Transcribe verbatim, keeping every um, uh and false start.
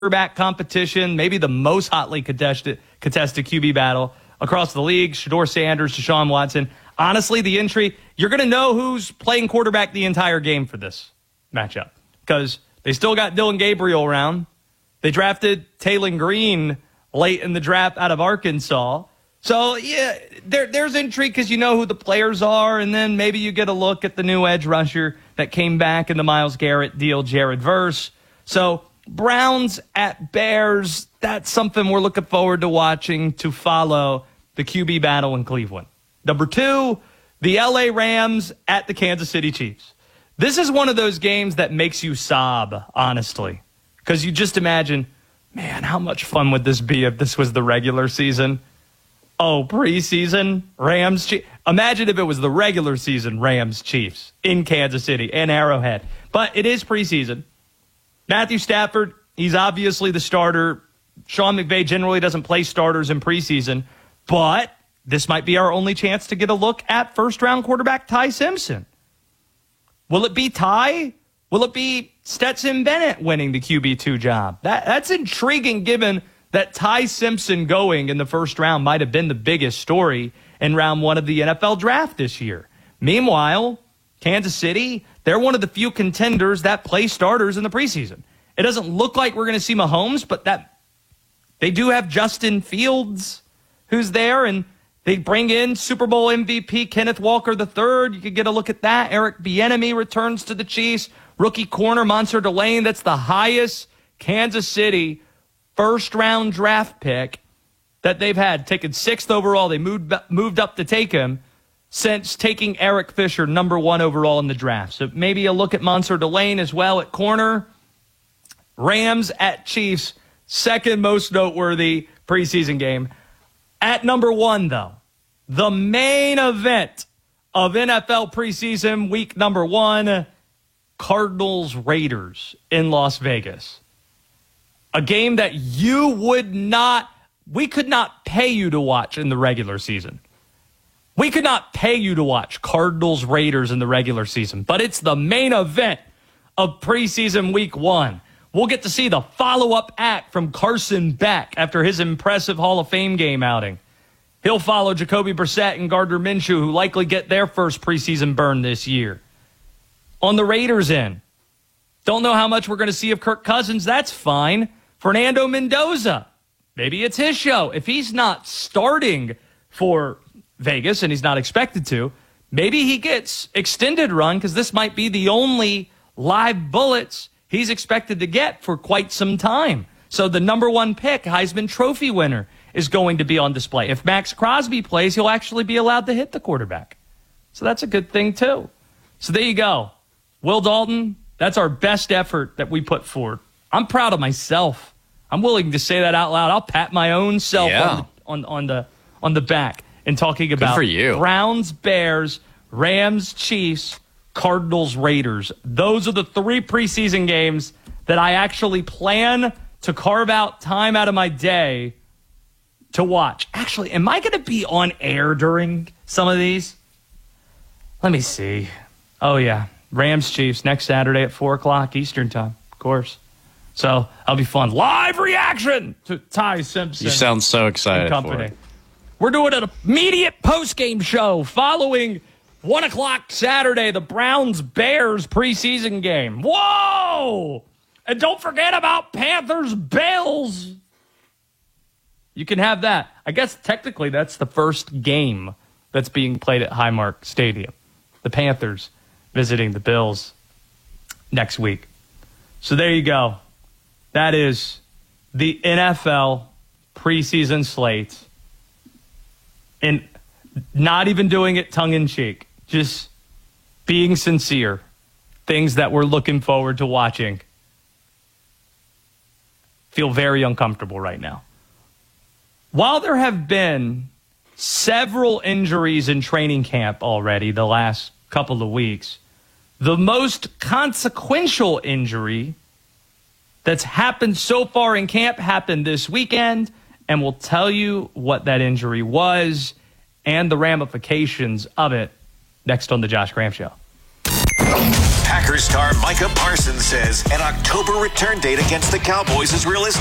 quarterback competition, maybe the most hotly contested, contested Q B battle across the league. Shedeur Sanders, Deshaun Watson. Honestly, the entry, you're going to know who's playing quarterback the entire game for this matchup because they still got Dylan Gabriel around. They drafted Taylon Green late in the draft out of Arkansas. So, yeah, there, there's intrigue because you know who the players are, and then maybe you get a look at the new edge rusher that came back in the Myles Garrett deal, Jared Verse. So, Browns at Bears, that's something we're looking forward to watching to follow the Q B battle in Cleveland. Number two, the L A Rams at the Kansas City Chiefs. This is one of those games that makes you sob, honestly, because you just imagine, man, how much fun would this be if this was the regular season? Oh, preseason, Rams, Chiefs. Imagine if it was the regular season Rams, Chiefs in Kansas City and Arrowhead. But it is preseason. Matthew Stafford, he's obviously the starter. Sean McVay generally doesn't play starters in preseason. But this might be our only chance to get a look at first-round quarterback Ty Simpson. Will it be Ty? Will it be Stetson Bennett winning the Q B two job? That, that's intriguing given that Ty Simpson going in the first round might have been the biggest story in round one of the N F L draft this year. Meanwhile, Kansas City, they're one of the few contenders that play starters in the preseason. It doesn't look like we're going to see Mahomes, but that they do have Justin Fields who's there, and they bring in Super Bowl M V P Kenneth Walker the third. You could get a look at that. Eric Bieniemy returns to the Chiefs. Rookie corner Monster Delane, that's the highest Kansas City first-round draft pick that they've had. Taken sixth overall. They moved, moved up to take him since taking Eric Fisher number one overall in the draft. So maybe a look at Monster Delane as well at corner. Rams at Chiefs, second most noteworthy preseason game. At number one, though, the main event of N F L preseason week number one, Cardinals-Raiders in Las Vegas. A game that you would not, we could not pay you to watch in the regular season. We could not pay you to watch Cardinals-Raiders in the regular season, but it's the main event of preseason week one. We'll get to see the follow-up act from Carson Beck after his impressive Hall of Fame game outing. He'll follow Jacoby Brissett and Gardner Minshew, who likely get their first preseason burn this year. On the Raiders end, don't know how much we're going to see of Kirk Cousins. That's fine. Fernando Mendoza, maybe it's his show. If he's not starting for Vegas, and he's not expected to, maybe he gets extended run because this might be the only live bullets he's expected to get for quite some time. So the number one pick, Heisman Trophy winner, is going to be on display. If Max Crosby plays, he'll actually be allowed to hit the quarterback. So that's a good thing, too. So there you go. Will Dalton, that's our best effort that we put forward. I'm proud of myself. I'm willing to say that out loud. I'll pat my own self yeah. on, the, on, on, the, on the back in talking about Good for you. Browns, Bears, Rams, Chiefs, Cardinals, Raiders. Those are the three preseason games that I actually plan to carve out time out of my day to watch. Actually, am I going to be on air during some of these? Let me see. Oh, yeah. Rams, Chiefs, next Saturday at four o'clock Eastern time, of course. So that'll be fun. Live reaction to Ty Simpson. You sound so excited for it. We're doing an immediate post-game show following one o'clock Saturday, the Browns-Bears preseason game. Whoa! And don't forget about Panthers-Bills. You can have that. I guess technically that's the first game that's being played at Highmark Stadium. The Panthers visiting the Bills next week. So there you go. That is the N F L preseason slate. And not even doing it tongue-in-cheek. Just being sincere. Things that we're looking forward to watching. Feel very uncomfortable right now. While there have been several injuries in training camp already the last couple of weeks, the most consequential injury that's happened so far in camp happened this weekend, and we'll tell you what that injury was and the ramifications of it next on The Josh Graham Show. Packers star Micah Parsons says an October return date against the Cowboys is realistic.